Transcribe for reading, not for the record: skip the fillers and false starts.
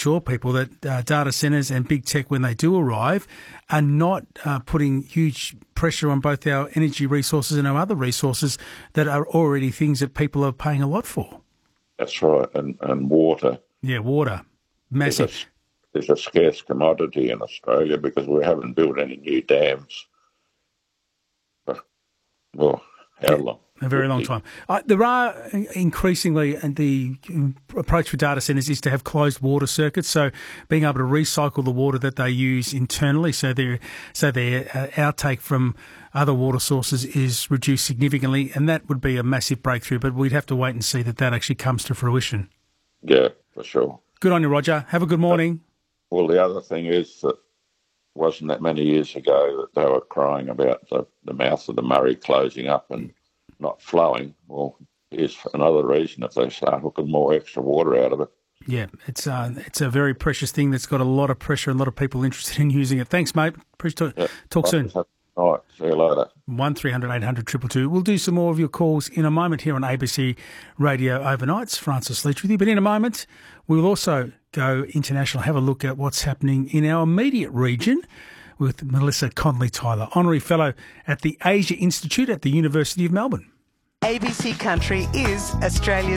reassure people that data centres and big tech, when they do arrive, are not putting huge pressure on both our energy resources and our other resources that are already things that people are paying a lot for. That's right, and water. Yeah, water. Massive. Is a scarce commodity in Australia because we haven't built any new dams. Well, how long? A very long time. There are increasingly, and the approach for data centres is to have closed water circuits, so being able to recycle the water that they use internally, so their outtake from other water sources is reduced significantly, and that would be a massive breakthrough, but we'd have to wait and see that actually comes to fruition. Yeah, for sure. Good on you, Roger. Have a good morning. Well, the other thing is that wasn't that many years ago that they were crying about the mouth of the Murray closing up and not flowing. Well, here's another reason if they start hooking more extra water out of it. Yeah, it's a very precious thing that's got a lot of pressure and a lot of people interested in using it. Thanks, mate. Talk soon. All right, see you later. 1300 800 222. We'll do some more of your calls in a moment here on ABC Radio Overnights. Francis Leach with you. But in a moment, we'll also go international, have a look at what's happening in our immediate region with Melissa Conley-Tyler, Honorary Fellow at the Asia Institute at the University of Melbourne. ABC Country is Australia's